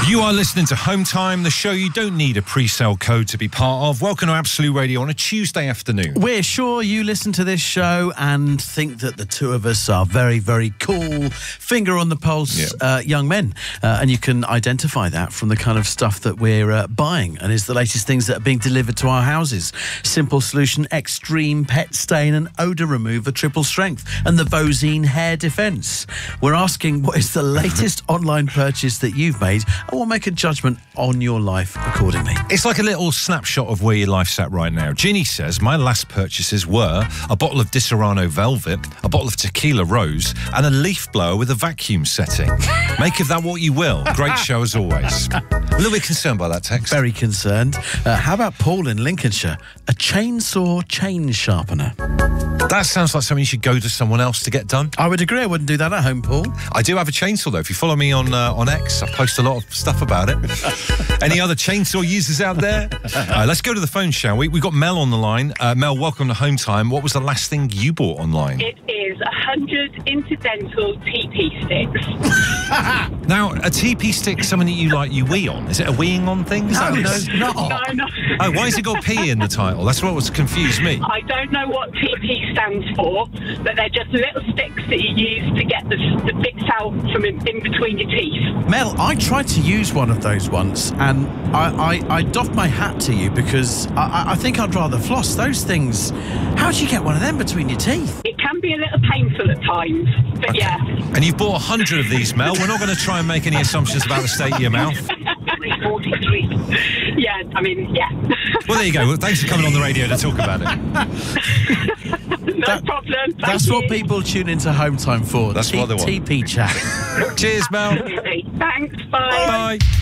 You are listening to Home Time, the show you don't need a pre-sale code to be part of. Welcome to Absolute Radio on a Tuesday afternoon. We're sure you listen to this show and think that the two of us are very, very cool, finger on the pulse young men. And you can identify that from the kind of stuff that we're buying and is the latest things that are being delivered to our houses. Simple Solution, Extreme Pet Stain and Odour Remover Triple Strength and the Vosine Hair Defence. We're asking what is the latest online purchase that you've made, and we'll make a judgment on your life accordingly. It's like a little snapshot of where your life's at right now. Ginny says, my last purchases were a bottle of Disaronno Velvet, a bottle of Tequila Rose, and a leaf blower with a vacuum setting. Make of that what you will. Great show as always. A little bit concerned by that text. Very concerned. How about Paul in Lincolnshire? A chainsaw chain sharpener. That sounds like something you should go to someone else to get done. I would agree. I wouldn't do that at home, Paul. I do have a chainsaw, though. If you follow me on X, I post a lot of stuff about it. Any other chainsaw users out there? Let's go to the phone, shall we? We've got Mel on the line. Mel, welcome to Home Time. What was the last thing you bought online? It is 100 incidental TP sticks. Now, a TP stick, something that you wee on. Is it a weeing on thing? Is No, that it's not. No. Oh, why has it got P in the title? That's what was confused me. I don't know what TP stands for, but they're just little sticks that you use to get the bits out from in between your teeth. Mel, I tried to use one of those once, and I doffed my hat to you because I think I'd rather floss those things. How do you get one of them between your teeth? It can be a little painful at times, but yeah. And you've bought 100 of these, Mel. We're not going to try and make any assumptions about the state of your mouth. 43. Yeah, I mean, yeah. Well, there you go. Well, thanks for coming on the radio to talk about it. No problem. That's what people tune into Home Time for. That's what they want. TP chat. Cheers, Mel. Thanks, bye. Bye.